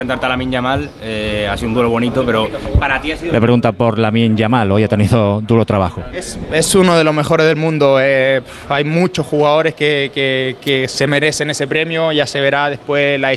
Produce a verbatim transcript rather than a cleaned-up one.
Enfrentarte a Lamine Yamal eh, ha sido un duelo bonito, pero para ti ha sido... Le pregunta por Lamine Yamal, hoy ha tenido duro trabajo. Es, es uno de los mejores del mundo, eh, hay muchos jugadores que, que, que se merecen ese premio, ya se verá después la